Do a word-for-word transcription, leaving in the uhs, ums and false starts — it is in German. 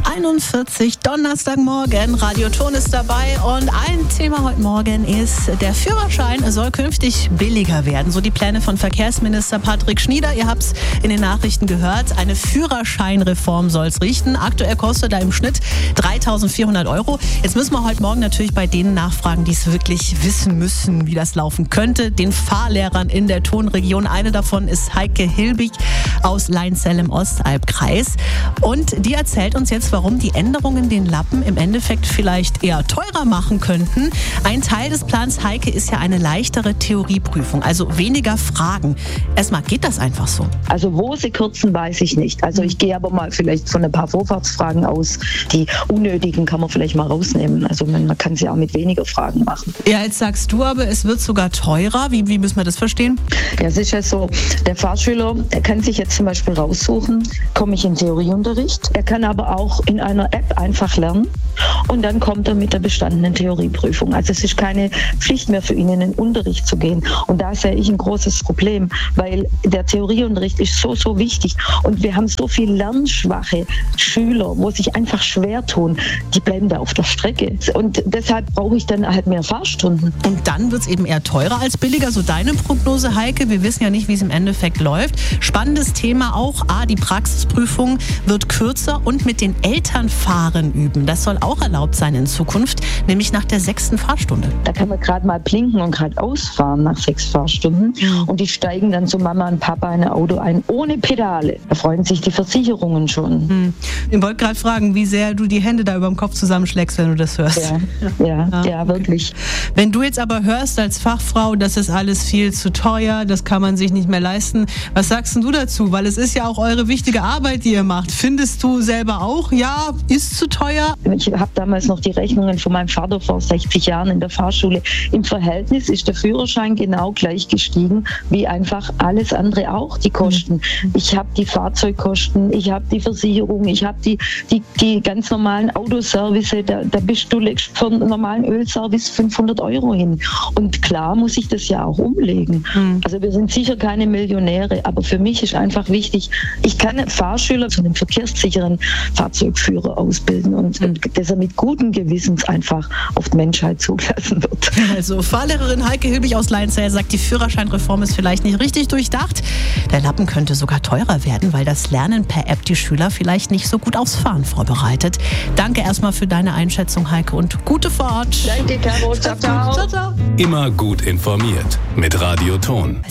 einundvierzig, Donnerstagmorgen. Radio Ton ist dabei und ein Thema heute Morgen ist, der Führerschein soll künftig billiger werden. So die Pläne von Verkehrsminister Patrick Schnieder. Ihr habt es in den Nachrichten gehört. Eine Führerscheinreform soll es richten. Aktuell kostet er im Schnitt dreitausendvierhundert Euro. Jetzt müssen wir heute Morgen natürlich bei denen nachfragen, die es wirklich wissen müssen, wie das laufen könnte. Den Fahrlehrern in der Tonregion. Eine davon ist Heike Hilbig aus Leinzell im Ostalbkreis. Und die erzählt uns jetzt, warum die Änderungen den Lappen im Endeffekt vielleicht eher teurer machen könnten. Ein Teil des Plans Heike ist ja eine leichtere Theorieprüfung, also weniger Fragen. Erstmal, geht das einfach so? Also wo sie kürzen, weiß ich nicht. Also ich gehe aber mal vielleicht von ein paar Vorfahrtsfragen aus. Die unnötigen kann man vielleicht mal rausnehmen. Also man, man kann sie auch mit weniger Fragen machen. Ja, jetzt sagst du aber, es wird sogar teurer. Wie, wie müssen wir das verstehen? Ja, es ist ja so, der Fahrschüler, der kann sich jetzt zum Beispiel raussuchen, komme ich in Theorieunterricht. Er kann aber auch in einer App einfach lernen und dann kommt er mit der bestandenen Theorieprüfung. Also es ist keine Pflicht mehr für ihn, in den Unterricht zu gehen. Und da sehe ich ein großes Problem, weil der Theorieunterricht ist so, so wichtig. Und wir haben so viele lernschwache Schüler, wo sich einfach schwer tun. Die bleiben da auf der Strecke. Und deshalb brauche ich dann halt mehr Fahrstunden. Und dann wird es eben eher teurer als billiger. So deine Prognose, Heike. Wir wissen ja nicht, wie es im Endeffekt läuft. Spannendes Thema auch. A, die Praxisprüfung wird kürzer und mit den Eltern fahren üben. Das soll auch erlaubt sein in Zukunft, nämlich nach der sechsten Fahrstunde. Da kann man gerade mal blinken und gerade ausfahren nach sechs Fahrstunden. Mhm. Und die steigen dann zu Mama und Papa in ein Auto ein, ohne Pedale. Da freuen sich die Versicherungen schon. Mhm. Ich wollte gerade fragen, wie sehr du die Hände da über dem Kopf zusammenschlägst, wenn du das hörst. Ja, ja, ja, ja, wirklich. Wenn du jetzt aber hörst als Fachfrau, das ist alles viel zu teuer, das kann man sich nicht mehr leisten, was sagst du dazu? Weil es ist ja auch eure wichtige Arbeit, die ihr macht. Findest du selber auch, ja, ist zu teuer? Ich habe damals noch die Rechnungen von meinem Vater vor sechzig Jahren in der Fahrschule. Im Verhältnis ist der Führerschein genau gleich gestiegen, wie einfach alles andere auch, die Kosten. Ich habe die Fahrzeugkosten, ich habe die Versicherung, ich habe die, die, die ganz normalen Autoservice, da, da bist du legst für einen normalen Ölservice fünfhundert Euro hin. Und klar muss ich das ja auch umlegen. Mhm. Also wir sind sicher keine Millionäre, aber für mich ist einfach wichtig, ich kann einen Fahrschüler zu einem verkehrssicheren Fahrzeugführer ausbilden und, mhm. und dass er mit gutem Gewissens einfach auf die Menschheit zugelassen wird. Also Fahrlehrerin Heike Hilbig aus Leinzell sagt, die Führerscheinreform ist vielleicht nicht richtig durchdacht. Der Lappen könnte sogar teurer werden, weil das Lernen per App die Schüler vielleicht nicht so gut aufs Fahren vorbereitet. Danke erstmal für deine Einschätzung, Heike, und gute Fahrt. Danke, Caro. Ciao, ciao. Ciao, ciao. Immer gut informiert mit Radio Ton.